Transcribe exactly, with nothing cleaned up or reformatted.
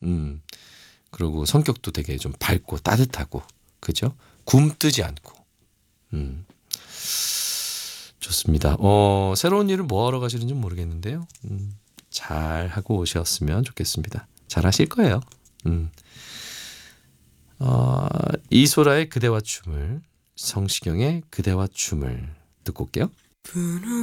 음. 그리고 성격도 되게 좀 밝고 따뜻하고, 그죠? 굼뜨지 않고. 음. 좋습니다. 어, 새로운 일을 뭐 하러 가시는지 모르겠는데요. 음, 잘 하고 오셨으면 좋겠습니다. 잘 하실 거예요. 음. 어, 이소라의 그대와 춤을, 성시경의 그대와 춤을 듣고 올게요.